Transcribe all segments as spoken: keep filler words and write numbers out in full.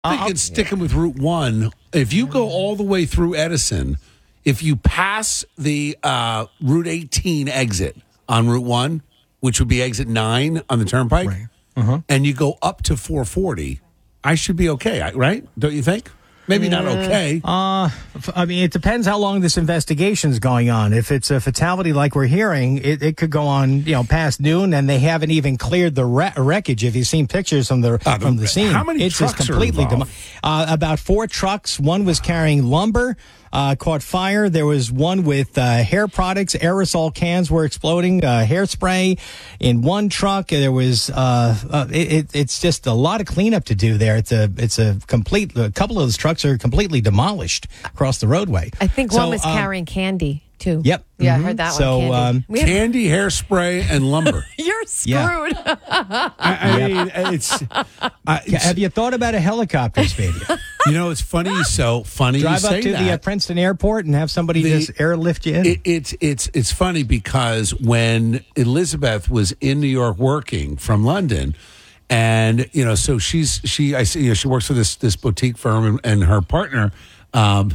I'm thinking sticking with Route one. If you go all the way through Edison, if you pass the uh, Route eighteen exit on Route one, which would be exit nine on the Turnpike, Right. Uh-huh. and you go up to four forty, I should be okay, right? Don't you think? Maybe not okay. Uh, f- I mean, it depends how long this investigation is going on. If it's a fatality like we're hearing, it, it could go on, you know, past noon, and they haven't even cleared the wre- wreckage. If you've seen pictures from the Uh, the- from the scene, how many it's just trucks are completely involved? uh, about four trucks. One was carrying lumber. Uh, caught fire. There was one with uh, hair products. Aerosol cans were exploding. Uh, hairspray in one truck. There was. Uh, uh, it, it, it's just a lot of cleanup to do there. It's a. It's a complete. A couple of those trucks are completely demolished across the roadway. I think So, one was um, carrying candy too. Yep. Yeah, Mhm. I heard that So, one. Candy. um, We have- Candy, hairspray, and lumber. You're Yeah. screwed. I, I mean, it's, uh, it's Have you thought about a helicopter, Spadia? you know, it's funny. So funny you Drive up say to that. the uh, Princeton airport and have somebody The- just airlift you in. It, it's it's it's funny because when Elizabeth was in New York working from London, and you know, so she's she I see you know, she works for this this boutique firm, and, and her partner, um,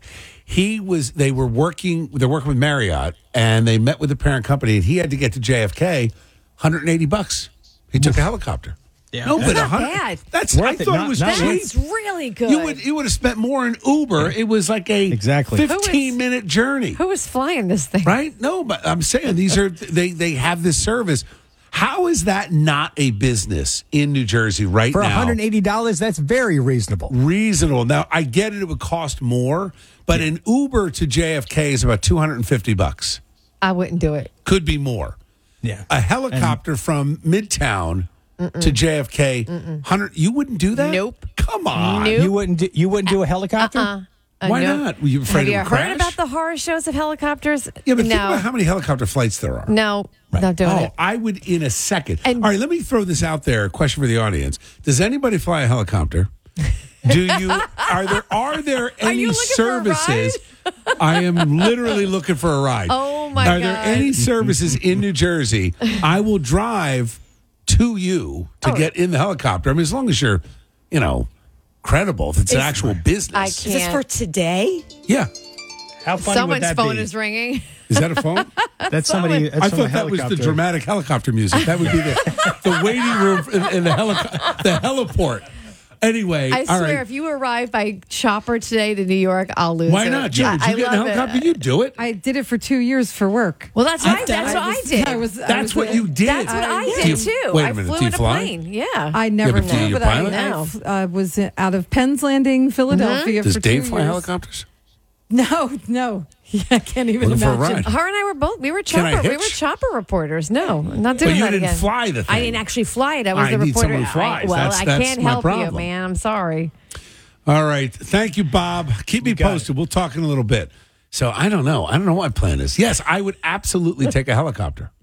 he was they were working they're working with Marriott, and they met with the parent company, and he had to get to J F K, one hundred eighty bucks. He took a helicopter. Yeah. No, That's but not a hundred- bad. That's Worth I it. thought Not- it was not cheap. That's really good. You would you would have spent more in Uber. It was like a Exactly. fifteen minute journey. Who was flying this thing? Right? No, but I'm saying these are they they have this service. How is that not a business in New Jersey right For now? one hundred eighty dollars, that's very reasonable. Reasonable. Now I get it; it would cost more, but an Uber to J F K is about two hundred fifty bucks. I wouldn't do it. Could be more. Yeah. A helicopter from Midtown to J F K, hundred. You wouldn't do that? Nope. Come on. Nope. You wouldn't do, you wouldn't do a helicopter? Uh, Why no. not? Were you afraid Have it you would heard crash? about the horror shows of helicopters? Yeah, but no. think about how many helicopter flights there are. No, not doing Oh, it. I would in a second. And- All right, let me throw this out there. A question for the audience: does anybody fly a helicopter? Do you? Are there? Are there any you looking for a services? I am literally looking for a ride. Oh, my Are there God. any services in New Jersey? I will drive to you to Oh. get in the helicopter. I mean, as long as you're, you know, credible. If it's an Is- actual business. I Is this can't. for today? Yeah. How funny would Someone's that phone be? is ringing. Is that a phone? That's somebody. That's I from a thought that was the helicopter. dramatic helicopter music. That would be the, the waiting room in, in the, helico- the heliport. Anyway, I all swear, right. if you arrive by chopper today to New York, I'll lose Why it. not, Joe? Yeah, Did you I get in a love it. helicopter? You do it. I did it for two years for work. Well, that's I- right. That's I what I was- did. I was. I That's was what a- you did. That's what I Yeah. did Do you- too. wait a I minute, flew do you in a fly? plane. Yeah. I never but do flew, you but pilot? I, I No. f- uh, was out of Penn's Landing, Philadelphia. Does for Dave two fly years. helicopters? No, no. Yeah, I can't even Looking for a imagine. ride. Her and I were both. We were Can I chopper. We hitch? were chopper reporters. No, I'm not doing But you that didn't again. fly the thing. I didn't actually fly it. I was I the need reporter. someone who flies. I, well, That's- I that's can't my help you, problem. man. I'm sorry. All right. Thank you, Bob. Keep me got posted. We'll talk in a little bit. So I don't know. I don't know what my plan is. Yes, I would absolutely take a helicopter.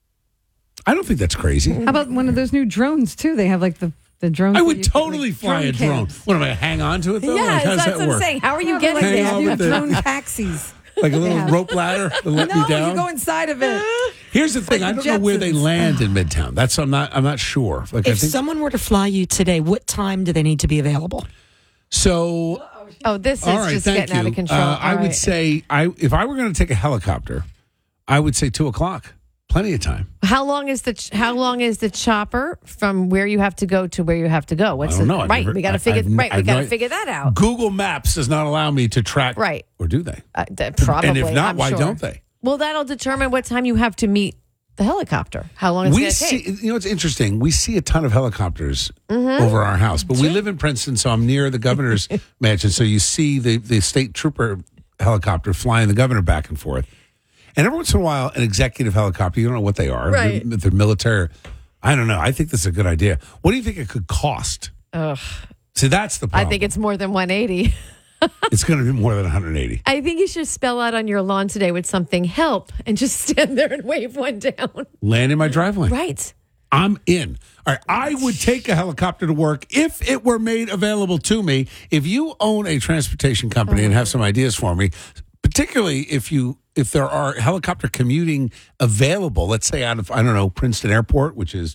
I don't think that's crazy. How about one of those new drones too? They have like the the drones. I that would you- totally like fly a drone. cams. What am I gonna hang on to it though? Yeah, Like, how does that's that what I'm work? saying. How are you No, getting like Hang they on have you with the- drone taxis. Like a little Yeah. rope ladder to let No, me down. you go inside of it. Here's the thing: like I the don't know where they Jetsons. land in Midtown. That's I'm not I'm not sure. Like I If think someone were to fly you today, what time do they need to be available? so. Oh, this is All right, just thank getting you. out of control. Uh, I All would right. say I if I were going to take a helicopter, I would say two o'clock. Plenty of time. How long is the ch- How long is the chopper from where you have to go to where you have to go? What's I don't the, know. I've right? never- we got to I- figure. I've- right, we I've got to no- figure that out. Google Maps does not allow me to track. Right. Or do they? Uh, d- probably. And if not, I'm why sure. don't they? Well, that'll determine what time you have to meet the helicopter. How long it's We going to see. take. You know, it's interesting. We see a ton of helicopters Mm-hmm. over our house, but we live in Princeton, so I'm near the governor's mansion. So you see the the state trooper helicopter flying the governor back and forth, and every once in a while, an executive helicopter. You don't know what they are. Right. They're, they're military. I don't know. I think this is a good idea. What do you think it could cost? Ugh. See, that's the I problem. think it's more than one eighty. it's going to be more than one hundred eighty. I think you should spell out on your lawn today with something help and just stand there and wave one down. Land in my driveway. Right. I'm in. All right. I would take a helicopter to work if it were made available to me. If you own a transportation company and have some ideas for me, particularly if you if there are helicopter commuting available, let's say out of, I don't know, Princeton Airport, which is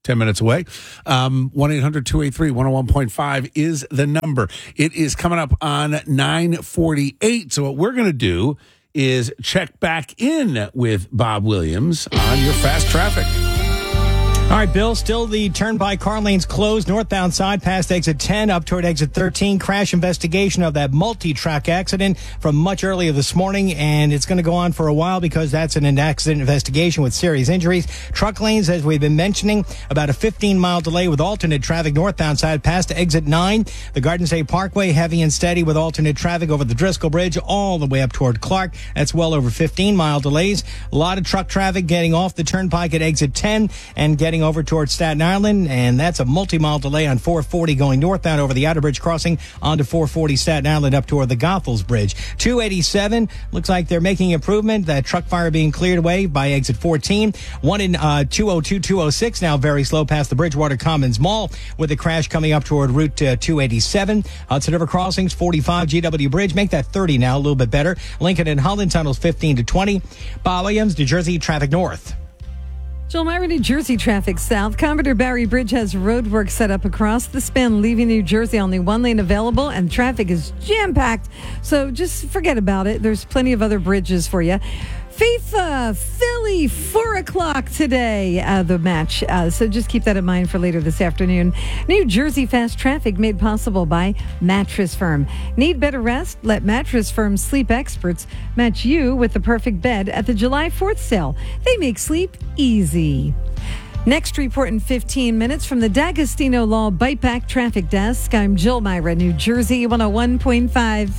ten minutes away. Um, one eight hundred two eight three one oh one point five is the number. It is coming up on nine forty-eight. So what we're going to do is check back in with Bob Williams on your fast traffic. All right, Bill, still the turnpike car lanes closed northbound side past exit ten up toward exit thirteen. Crash investigation of that multi-track accident from much earlier this morning, and it's going to go on for a while because that's an accident investigation with serious injuries. Truck lanes, as we've been mentioning, about a fifteen-mile delay with alternate traffic northbound side past exit nine. The Garden State Parkway heavy and steady with alternate traffic over the Driscoll Bridge all the way up toward Clark. That's well over fifteen-mile delays. A lot of truck traffic getting off the turnpike at exit ten and getting over towards Staten Island, and that's a multi-mile delay on four forty going northbound over the Outer Bridge crossing onto four forty Staten Island up toward the Goethals Bridge. two eighty-seven, looks like they're making improvement. That truck fire being cleared away by exit fourteen. One in uh, two oh two, two oh six now very slow past the Bridgewater Commons Mall with a crash coming up toward Route uh, two eighty-seven. Hudson River Crossings, forty-five G W Bridge, make that thirty now, a little bit better. Lincoln and Holland Tunnels, fifteen to twenty. Bob Williams, New Jersey traffic north. Joel Myra, New Jersey traffic south. Commodore Barry Bridge has roadwork set up across the span, leaving New Jersey only one lane available, and traffic is jam-packed. So just forget about it. There's plenty of other bridges for you. FIFA Philly, four o'clock today, uh, the match. Uh, so just keep that in mind for later this afternoon. New Jersey fast traffic made possible by Mattress Firm. Need better rest? Let Mattress Firm sleep experts match you with the perfect bed at the July fourth sale. They make sleep easy. Next report in fifteen minutes from the D'Agostino Law Bite Back Traffic Desk. I'm Jill Myra, New Jersey one oh one point five.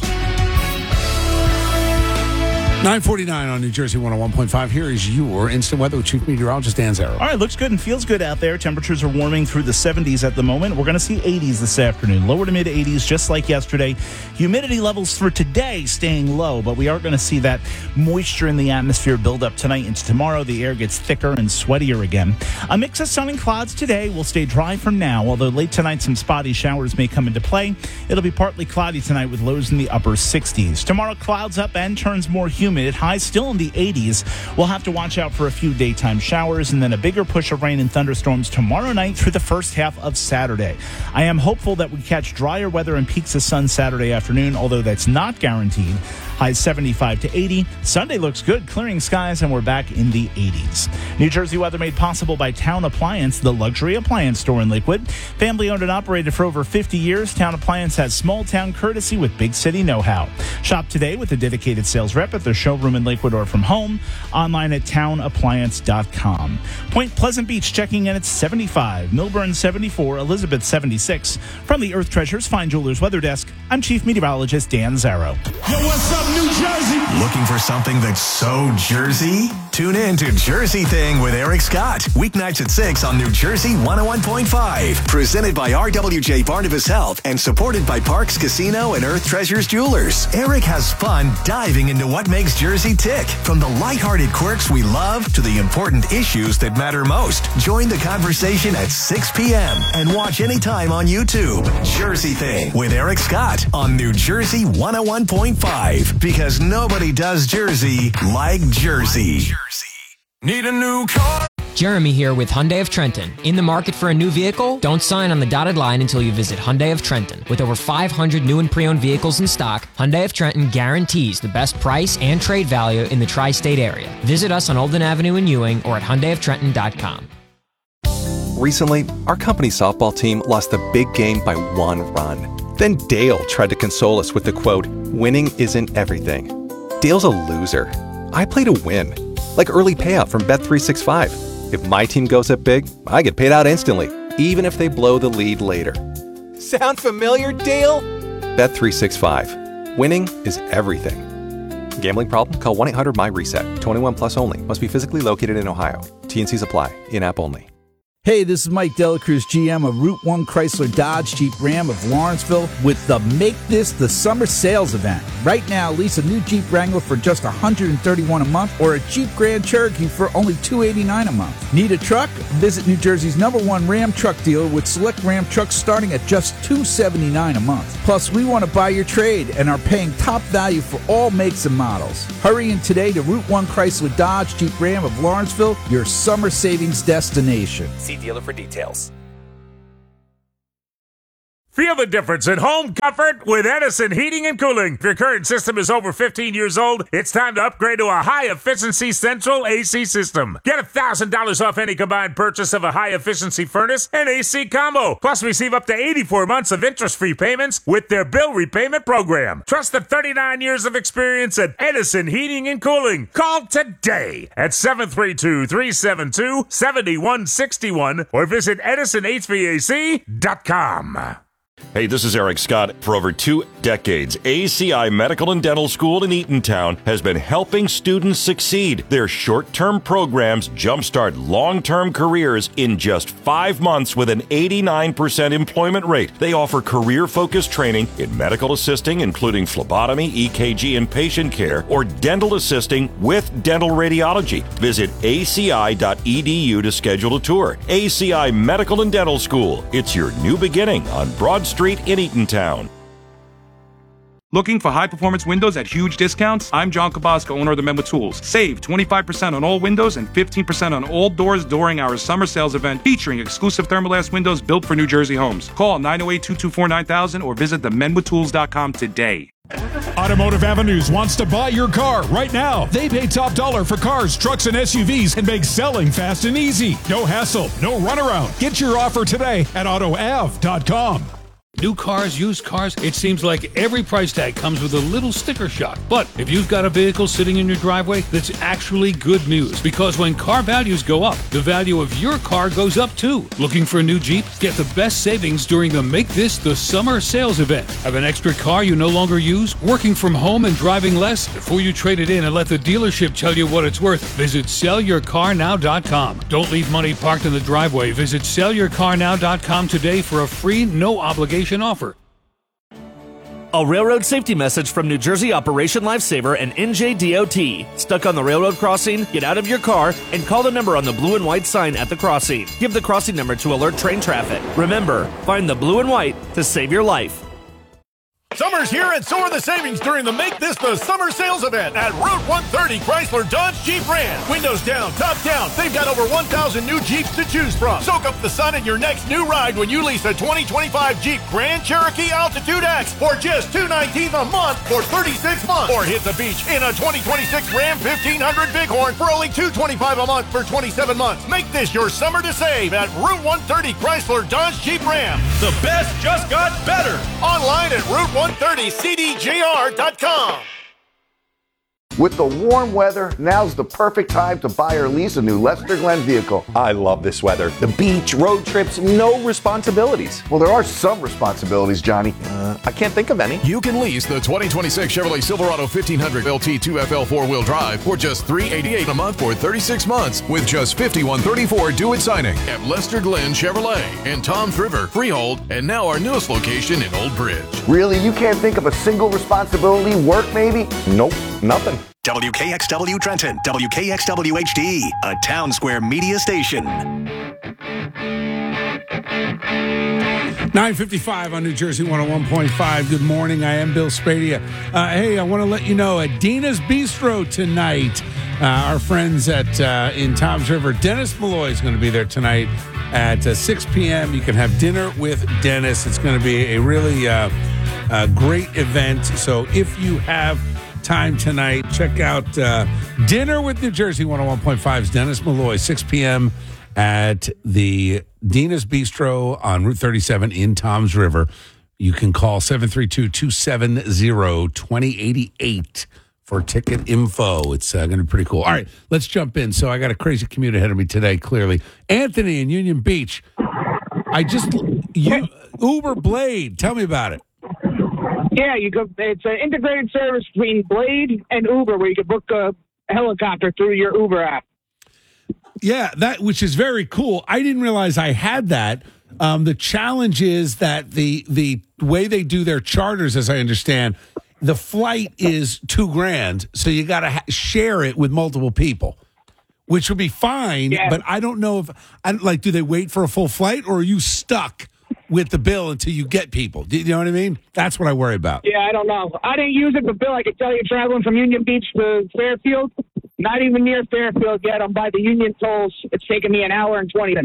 nine forty-nine on New Jersey one oh one point five. Here is your instant weather with Chief Meteorologist Dan Zarrow. All right, looks good and feels good out there. Temperatures are warming through the seventies at the moment. We're going to see eighties this afternoon. Lower to mid eighties, just like yesterday. Humidity levels for today staying low, but we are going to see that moisture in the atmosphere build up tonight into tomorrow. The air gets thicker and sweatier again. A mix of sun and clouds today will stay dry from now, although late tonight some spotty showers may come into play. It'll be partly cloudy tonight with lows in the upper sixties. Tomorrow, clouds up and turns more humid. Highs still in the eighties. We'll have to watch out for a few daytime showers and then a bigger push of rain and thunderstorms tomorrow night through the first half of Saturday. I am hopeful that we catch drier weather and peaks of sun Saturday afternoon, although that's not guaranteed. Highs seventy-five to eighty. Sunday looks good, clearing skies, and we're back in the eighties. New Jersey weather made possible by Town Appliance, the luxury appliance store in Lakewood. Family owned and operated for over fifty years, Town Appliance has small town courtesy with big city know-how. Shop today with a dedicated sales rep at their showroom in Lakewood or from home. Online at town appliance dot com. Point Pleasant Beach checking in at seventy-five. Milburn seventy-four. Elizabeth seventy-six. From the Earth Treasures Fine Jewelers Weather Desk, I'm Chief Meteorologist Dan Zarrow. Yo, what's up, New Jersey? Looking for something that's so Jersey? Tune in to Jersey Thing with Eric Scott. Weeknights at six on New Jersey one oh one point five. Presented by R W J Barnabas Health and supported by Parks Casino and Earth Treasures Jewelers. Eric has fun diving into what makes Jersey tick. From the lighthearted quirks we love to the important issues that matter most. Join the conversation at six p.m. and watch anytime on YouTube. Jersey Thing with Eric Scott on New Jersey one oh one point five. Because nobody does Jersey like Jersey. Need a new car? Jeremy here with Hyundai of Trenton. In the market for a new vehicle? Don't sign on the dotted line until you visit Hyundai of Trenton. With over five hundred new and pre-owned vehicles in stock, Hyundai of Trenton guarantees the best price and trade value in the tri-state area. Visit us on Olden Avenue in Ewing or at hyundai of trenton dot com. Recently, our company softball team lost the big game by one run. Then Dale tried to console us with the quote, "Winning isn't everything." Dale's a loser. I play to win. Like early payout from Bet three sixty-five. If my team goes up big, I get paid out instantly, even if they blow the lead later. Sound familiar, Dale? Bet three sixty-five. Winning is everything. Gambling problem? Call one eight hundred my reset. twenty-one plus only. Must be physically located in Ohio. T and Cs apply. In-app only. Hey, this is Mike Delacruz, G M of Route one Chrysler Dodge Jeep Ram of Lawrenceville with the Make This the Summer Sales event. Right now, lease a new Jeep Wrangler for just one hundred thirty-one dollars a month or a Jeep Grand Cherokee for only two hundred eighty-nine dollars a month. Need a truck? Visit New Jersey's number one Ram truck dealer with select Ram trucks starting at just two hundred seventy-nine dollars a month. Plus, we want to buy your trade and are paying top value for all makes and models. Hurry in today to Route one Chrysler Dodge Jeep Ram of Lawrenceville, your summer savings destination. See dealer for details. Feel the difference in home comfort with Edison Heating and Cooling. If your current system is over fifteen years old, it's time to upgrade to a high-efficiency central A C system. Get one thousand dollars off any combined purchase of a high-efficiency furnace and A C combo. Plus, receive up to eighty-four months of interest-free payments with their bill repayment program. Trust the thirty-nine years of experience at Edison Heating and Cooling. Call today at seven three two, three seven two, seven one six one or visit edison h v a c dot com. Hey, this is Eric Scott. For over two decades, A C I Medical and Dental School in Eatontown has been helping students succeed. Their short-term programs jumpstart long-term careers in just five months with an eighty-nine percent employment rate. They offer career-focused training in medical assisting, including phlebotomy, E K G, and patient care, or dental assisting with dental radiology. Visit a c i dot e d u to schedule a tour. A C I Medical and Dental School. It's your new beginning on Broad Street in Eatontown. Looking for high-performance windows at huge discounts? I'm John Kabasco, owner of the Menwood Tools. Save twenty-five percent on all windows and fifteen percent on all doors during our summer sales event featuring exclusive Thermalast windows built for New Jersey homes. Call nine oh eight, two two four, nine thousand or visit the menwood tools dot com today. Automotive Avenues wants to buy your car right now. They pay top dollar for cars, trucks, and S U Vs and make selling fast and easy. No hassle, no runaround. Get your offer today at auto av dot com. New cars, used cars, it seems like every price tag comes with a little sticker shock. But if you've got a vehicle sitting in your driveway, that's actually good news. Because when car values go up, the value of your car goes up too. Looking for a new Jeep? Get the best savings during the Make This the Summer sales event. Have an extra car you no longer use? Working from home and driving less? Before you trade it in and let the dealership tell you what it's worth, visit sell your car now dot com. Don't leave money parked in the driveway. Visit sell your car now dot com today for a free, no obligation offer. A railroad safety message from New Jersey Operation Lifesaver and N J D O T. Stuck on the railroad crossing? Get out of your car and call the number on the blue and white sign at the crossing. Give the crossing number to alert train traffic. Remember, find the blue and white to save your life. Summer's here and so are the savings during the Make This the Summer sales event at Route one thirty Chrysler Dodge Jeep Ram. Windows down, top down. They've got over one thousand new Jeeps to choose from. Soak up the sun in your next new ride when you lease a twenty twenty-five Jeep Grand Cherokee Altitude X for just two hundred nineteen dollars a month for thirty-six months. Or hit the beach in a twenty twenty-six Ram fifteen hundred Bighorn for only two hundred twenty-five dollars a month for twenty-seven months. Make this your summer to save at Route one thirty Chrysler Dodge Jeep Ram. The best just got better. Online at Route one thirty C D J R dot com. With the warm weather, now's the perfect time to buy or lease a new Lester Glenn vehicle. I love this weather. The beach, road trips, no responsibilities. Well, there are some responsibilities, Johnny. Uh, I can't think of any. You can lease the twenty twenty-six Chevrolet Silverado fifteen hundred L T two F L four-wheel drive for just three hundred eighty-eight dollars a month for thirty-six months with just fifty-one thirty-four due at signing at Lester Glenn Chevrolet in Toms River, Freehold, and now our newest location in Old Bridge. Really? You can't think of a single responsibility? Work, maybe? Nope, nothing. W K X W Trenton, W K X W H D, a Town Square media station. nine fifty-five on New Jersey one oh one point five. Good morning. I am Bill Spadia. Uh, hey, I want to let you know at Dina's Bistro tonight, uh, our friends at uh, in Toms River, Dennis Malloy is going to be there tonight at uh, six p.m. You can have dinner with Dennis. It's going to be a really uh, uh, great event. So if you have time tonight, check out uh, Dinner with New Jersey one oh one point five's Dennis Malloy, six p.m. at the Dina's Bistro on Route thirty-seven in Toms River. You can call seven three two, two seven zero, two zero eight eight for ticket info. It's uh, going to be pretty cool. All right, let's jump in. So I got a crazy commute ahead of me today, clearly. Anthony in Union Beach. I just, you, Uber Blade, tell me about it. Yeah, you go. It's an integrated service between Blade and Uber, where you can book a helicopter through your Uber app. Yeah, that which is very cool. I didn't realize I had that. Um, the challenge is that the the way they do their charters, as I understand, the flight is two grand, so you got to ha- share it with multiple people, which would be fine. Yeah. But I don't know if I like. Do they wait for a full flight, or are you stuck with the bill until you get people? Do you know what I mean? That's what I worry about. Yeah, I don't know. I didn't use it, but Bill, I can tell you, traveling from Union Beach to Fairfield, not even near Fairfield yet. I'm by the Union tolls. It's taken me an hour and twenty minutes.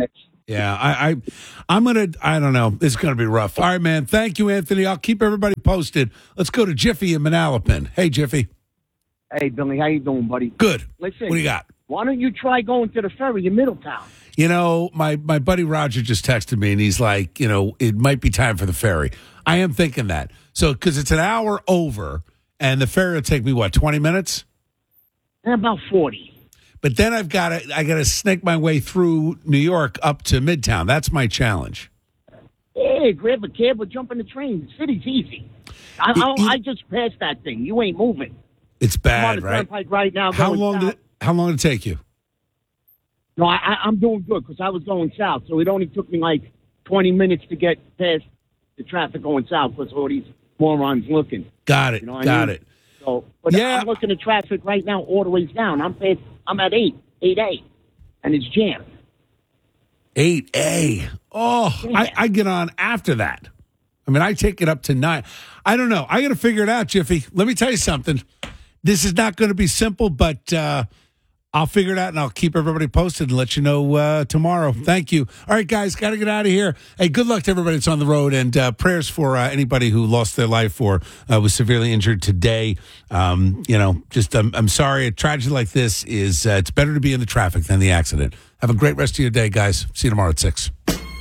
Yeah, I, I, I'm gonna. I don't know. It's gonna be rough. All right, man. Thank you, Anthony. I'll keep everybody posted. Let's go to Jiffy in Manalapan. Hey, Jiffy. Hey, Billy. How you doing, buddy? Good. Listen. What do you got? Why don't you try going to the ferry in Middletown? You know, my my buddy Roger just texted me, and he's like, you know, it might be time for the ferry. I am thinking that. So, because it's an hour over, and the ferry will take me what, twenty minutes? About forty. But then I've got to I got to snake my way through New York up to Midtown. That's my challenge. Hey, grab a cab or jump in the train. The city's easy. I, I, I just passed that thing. You ain't moving. It's bad, I'm on the right? turnpike right now. How going long south. did it, how long did it take you? No, I, I, I'm doing good because I was going south, so it only took me like twenty minutes to get past the traffic going south because all these morons looking. Got it. You know what Got I mean? it. So, but Yeah. I'm looking at traffic right now all the way down. I'm past, I'm at eight, eight A, and it's jammed. eight A. Oh, I, I get on after that. I mean, I take it up to nine. I don't know. I got to figure it out, Jiffy. Let me tell you something. This is not going to be simple, but uh, I'll figure it out, and I'll keep everybody posted and let you know uh, tomorrow. Thank you. All right, guys, got to get out of here. Hey, good luck to everybody that's on the road, and uh, prayers for uh, anybody who lost their life or uh, was severely injured today. Um, you know, just um, I'm sorry. A tragedy like this is uh, it's better to be in the traffic than the accident. Have a great rest of your day, guys. See you tomorrow at six.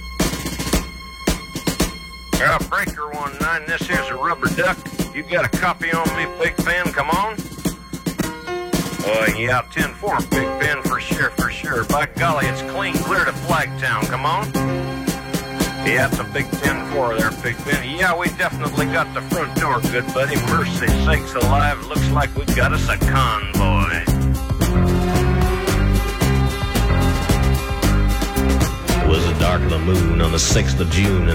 Yeah, Breaker one nine, this here's a rubber duck. You got a copy on me, Big Ben, come on? Uh, yeah, ten four, Big Ben, for sure, for sure. By golly, it's clean clear to Flagtown, come on? Yeah, it's a big ten four there, Big Ben. Yeah, we definitely got the front door, good buddy. Mercy sakes alive, looks like we got us a convoy. It was the dark of the moon on the sixth of June in